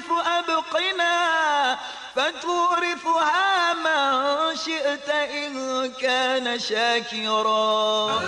تورث أبقنا فتورثها من شئت إن كان شاكرا.